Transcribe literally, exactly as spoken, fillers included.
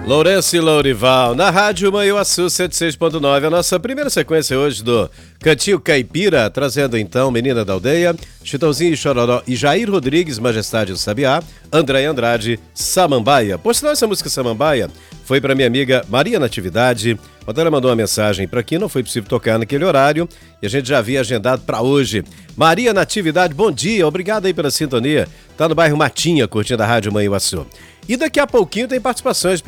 Lourenço e Lourival, na Rádio Manhuaçu cento e seis ponto nove, a nossa primeira sequência hoje do Cantinho Caipira, trazendo então Menina da Aldeia, Chitãozinho e Chororó e Jair Rodrigues, Majestade do Sabiá, André Andrade, Samambaia. Por sinal, essa música Samambaia foi para minha amiga Maria Natividade. Ontem ela mandou uma mensagem para aqui, não foi possível tocar naquele horário e a gente já havia agendado para hoje. Maria Natividade, bom dia, obrigado aí pela sintonia. Tá no bairro Matinha, curtindo a Rádio Manhuaçu. E daqui a pouquinho tem participações